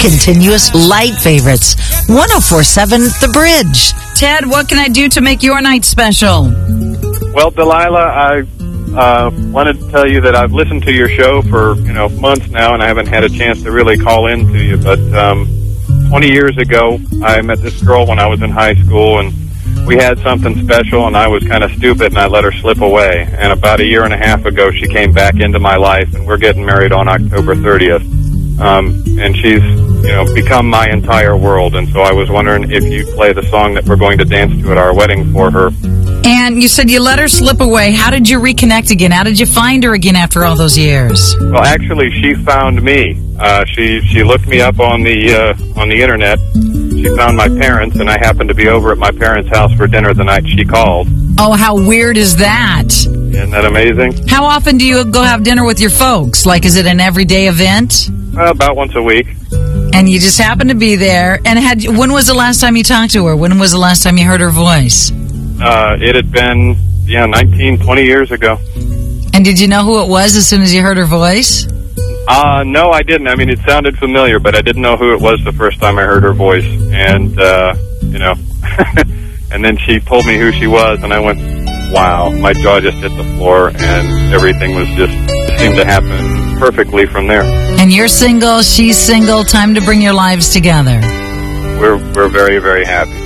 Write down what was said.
continuous light favorites. 104.7 The Bridge. Ted, what can I do to make your night special? Well, Delilah, I wanted to tell you that I've listened to your show for, months now, and I haven't had a chance to really call in to you. But 20 years ago, I met this girl when I was in high school, and we had something special, and I was kind of stupid, and I let her slip away. And about a year and a half ago, she came back into my life, and we're getting married on October 30th. And she's, become my entire world. And so I was wondering if you'd play the song that we're going to dance to at our wedding for her. And you said you let her slip away. How did you reconnect again? How did you find her again after all those years? Well, actually, she found me. She looked me up on the internet. She found my parents, and I happened to be over at my parents' house for dinner the night she called. Oh, how weird is that? Isn't that amazing? How often do you go have dinner with your folks? Like, is it an everyday event? About once a week. And you just happened to be there. And when was the last time you talked to her? When was the last time you heard her voice? It had been, 20 years ago. And did you know who it was as soon as you heard her voice? No, I didn't. I mean, it sounded familiar, but I didn't know who it was the first time I heard her voice. And, and then she told me who she was, and I went, wow, my jaw just hit the floor, and everything seemed to happen perfectly from there. And you're single, she's single, time to bring your lives together. We're very, very happy.